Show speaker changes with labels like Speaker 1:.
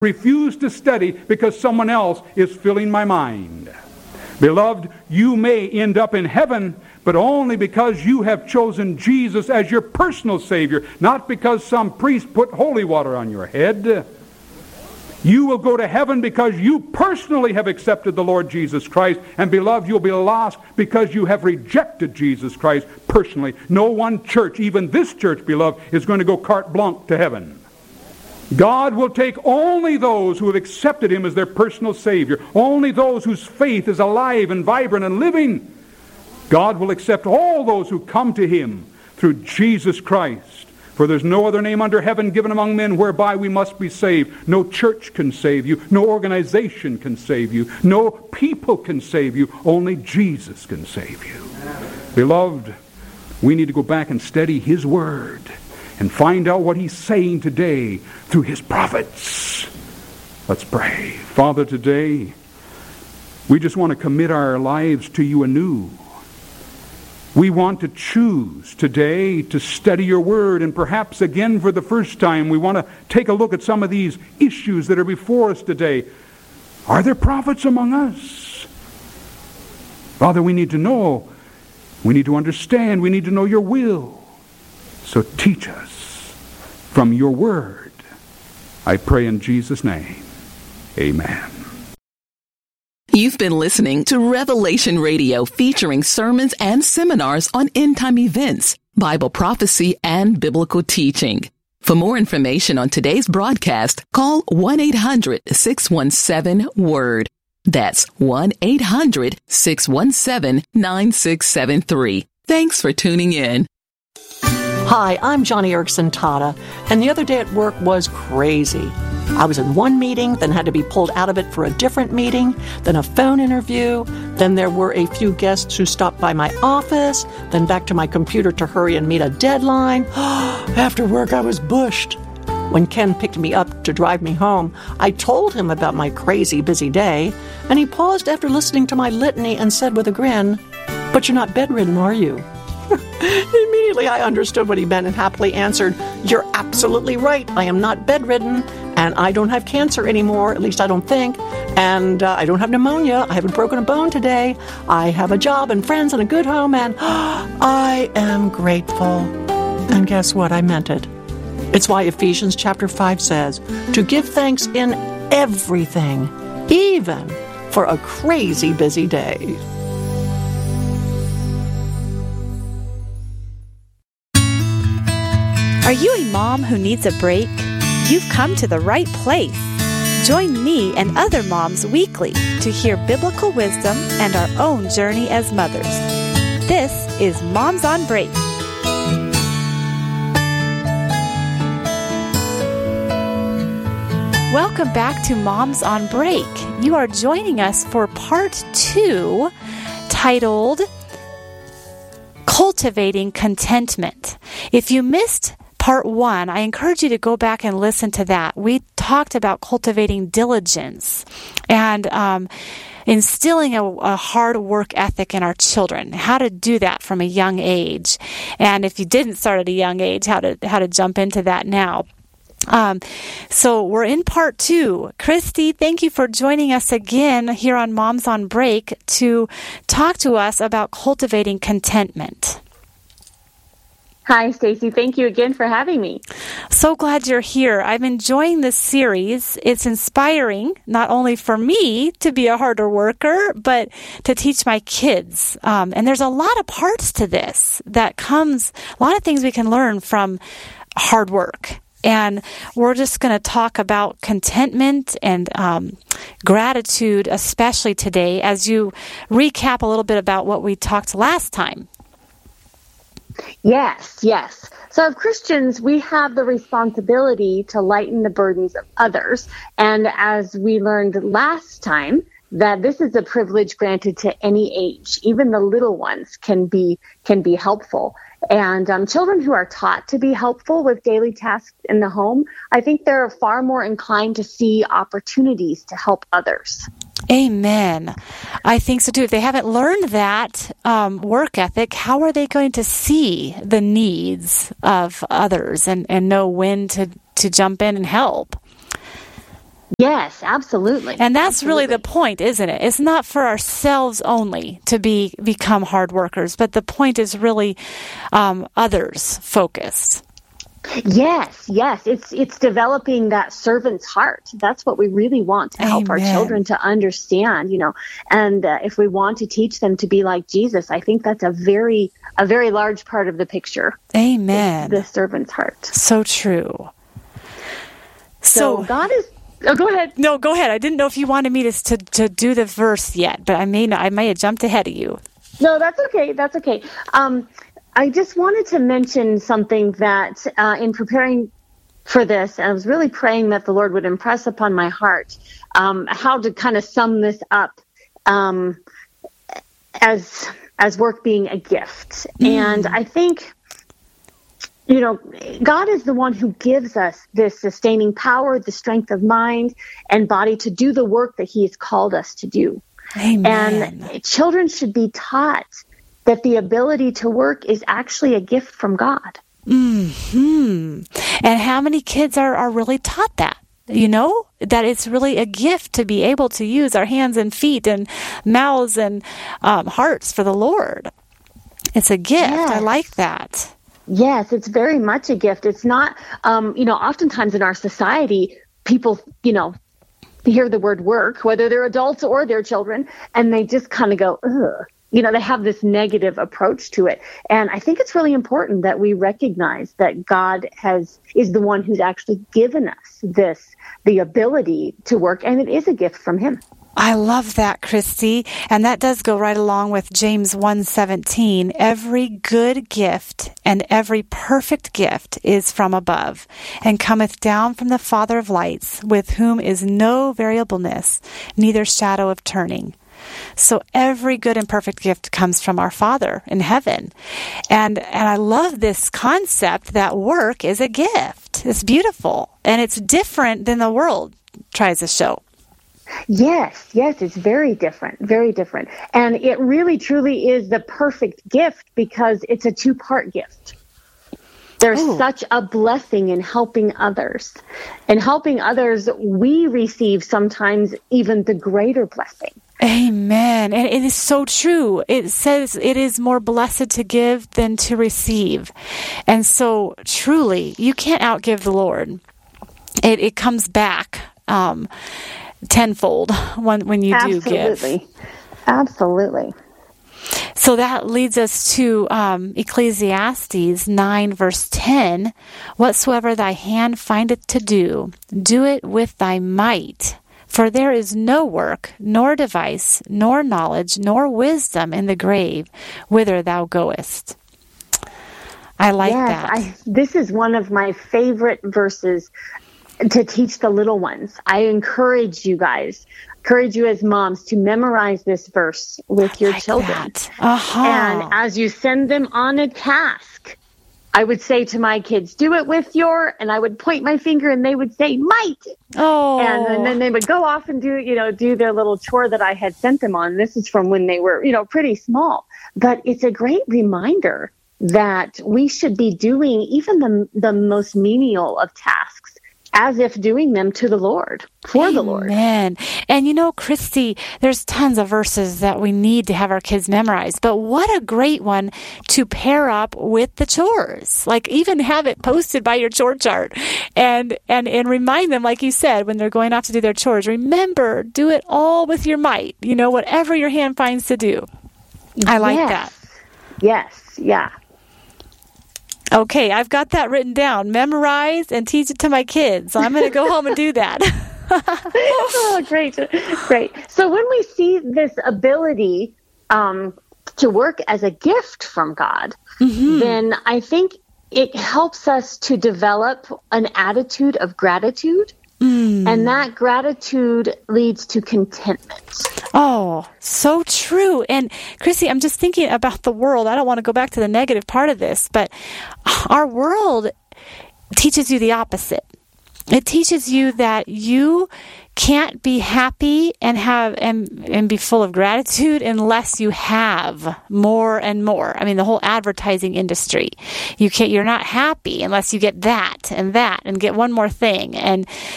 Speaker 1: refuse to study because someone else is filling my mind. Beloved, you may end up in heaven, but only because you have chosen Jesus as your personal Savior, not because some priest put holy water on your head. You will go to heaven because you personally have accepted the Lord Jesus Christ. And beloved, you'll be lost because you have rejected Jesus Christ personally. No one church, even this church, beloved, is going to go carte blanche to heaven. God will take only those who have accepted Him as their personal Savior. Only those whose faith is alive and vibrant and living. God will accept all those who come to Him through Jesus Christ. For there's no other name under heaven given among men whereby we must be saved. No church can save you. No organization can save you. No people can save you. Only Jesus can save you. Beloved, we need to go back and study His Word and find out what He's saying today through His prophets. Let's pray. Father, today, we just want to commit our lives to You anew. We want to choose today to study Your Word, and perhaps again for the first time, we want to take a look at some of these issues that are before us today. Are there prophets among us? Father, we need to know. We need to understand. We need to know Your will. So teach us from Your Word. I pray in Jesus' name. Amen.
Speaker 2: You've been listening to Revelation Radio, featuring sermons and seminars on end-time events, Bible prophecy, and biblical teaching. For more information on today's broadcast, call 1-800-617-WORD. That's 1-800-617-9673. Thanks for tuning in.
Speaker 3: Hi, I'm Johnny Erickson Tata, and the other day at work was crazy. I was in one meeting, then had to be pulled out of it for a different meeting, then a phone interview, then there were a few guests who stopped by my office, then back to my computer to hurry and meet a deadline. After work, I was bushed. When Ken picked me up to drive me home, I told him about my crazy busy day, and he paused after listening to my litany and said with a grin, "But you're not bedridden, are you?" Immediately I understood what he meant and happily answered, "You're absolutely right. I am not bedridden, and I don't have cancer anymore, at least I don't think, and I don't have pneumonia. I haven't broken a bone today. I have a job and friends and a good home, and I am grateful." And guess what? I meant it. It's why Ephesians chapter 5 says, to give thanks in everything, even for a crazy busy day.
Speaker 4: Are you a mom who needs a break? You've come to the right place. Join me and other moms weekly to hear biblical wisdom and our own journey as mothers. This is Moms on Break. Welcome back to Moms on Break. You are joining us for part 2, titled Cultivating Contentment. If you missed part 1, I encourage you to go back and listen to that. We talked about cultivating diligence and instilling a hard work ethic in our children, how to do that from a young age. And if you didn't start at a young age, how to jump into that now. So we're in part 2. Christy, thank you for joining us again here on Moms on Break to talk to us about cultivating contentment.
Speaker 5: Hi, Stacy. Thank you again for having me.
Speaker 4: So glad you're here. I'm enjoying this series. It's inspiring, not only for me to be a harder worker, but to teach my kids. And there's a lot of parts to this that comes, a lot of things we can learn from hard work. And we're just going to talk about contentment and gratitude, especially today, as you recap a little bit about what we talked last time.
Speaker 5: Yes. So as Christians, we have the responsibility to lighten the burdens of others. And as we learned last time, that this is a privilege granted to any age. Even the little ones can be helpful. And children who are taught to be helpful with daily tasks in the home, I think they're far more inclined to see opportunities to help others.
Speaker 4: Amen. I think so too. If they haven't learned that work ethic, how are they going to see the needs of others and know when to jump in and help?
Speaker 5: Yes, absolutely.
Speaker 4: And that's really the point, isn't it? It's not for ourselves only to become hard workers, but the point is really others focused.
Speaker 5: Yes. It's developing that servant's heart. That's what we really want to help our children to understand, and if we want to teach them to be like Jesus, I think that's a very large part of the picture.
Speaker 4: Amen.
Speaker 5: The servant's heart.
Speaker 4: So true.
Speaker 5: So God is... Oh, go ahead.
Speaker 4: No, go ahead. I didn't know if you wanted me to do the verse yet, but I may have jumped ahead of you.
Speaker 5: No, that's okay. That's okay. I just wanted to mention something that in preparing for this, I was really praying that the Lord would impress upon my heart how to kind of sum this up as work being a gift. And I think, God is the one who gives us this sustaining power, the strength of mind and body to do the work that he has called us to do.
Speaker 4: Amen.
Speaker 5: And children should be taught that the ability to work is actually a gift from God.
Speaker 4: And how many kids are really taught that? That it's really a gift to be able to use our hands and feet and mouths and hearts for the Lord. It's a gift.
Speaker 5: Yes.
Speaker 4: I like that.
Speaker 5: Yes, it's very much a gift. It's not, oftentimes in our society, people, hear the word work, whether they're adults or they're children, and they just kind of go, ugh. They have this negative approach to it. And I think it's really important that we recognize that God is the one who's actually given us the ability to work, and it is a gift from him.
Speaker 4: I love that, Christy. And that does go right along with James 1:17. Every good gift and every perfect gift is from above and cometh down from the Father of lights, with whom is no variableness, neither shadow of turning. So every good and perfect gift comes from our Father in heaven. And I love this concept that work is a gift. It's beautiful. And it's different than the world tries to show.
Speaker 5: Yes, it's very different, very different. And it really, truly is the perfect gift because it's a two-part gift. There's such a blessing in helping others. And helping others, we receive sometimes even the greater blessing.
Speaker 4: Amen. And it is so true. It says it is more blessed to give than to receive. And so truly, you can't outgive the Lord. It comes back tenfold when you do give.
Speaker 5: Absolutely.
Speaker 4: So that leads us to Ecclesiastes 9, verse 10. Whatsoever thy hand findeth to do, do it with thy might. For there is no work, nor device, nor knowledge, nor wisdom in the grave, whither thou goest. I like that.
Speaker 5: This is one of my favorite verses to teach the little ones. I encourage you as moms to memorize this verse with your children. And as you send them on a task, I would say to my kids, do it with and I would point my finger and they would say, might.
Speaker 4: Oh.
Speaker 5: And then they would go off and do their little chore that I had sent them on. This is from when they were, pretty small. But it's a great reminder that we should be doing even the most menial of tasks as if doing them to the Lord, for the Lord.
Speaker 4: Amen. And Christy, there's tons of verses that we need to have our kids memorize, but what a great one to pair up with the chores. Like even have it posted by your chore chart and remind them, like you said, when they're going off to do their chores, remember, do it all with your might, whatever your hand finds to do. I like that.
Speaker 5: Yes. Yeah.
Speaker 4: Okay, I've got that written down. Memorize and teach it to my kids. So I'm going to go home and do that.
Speaker 5: Oh, great. So when we see this ability to work as a gift from God, then I think it helps us to develop an attitude of gratitude. And that gratitude leads to contentment.
Speaker 4: Oh, so true. And Chrissy, I'm just thinking about the world. I don't want to go back to the negative part of this, but our world teaches you the opposite. It teaches you that you can't be happy and be full of gratitude unless you have more and more. I mean, the whole advertising industry. You're not happy unless you get that and get one more thing. And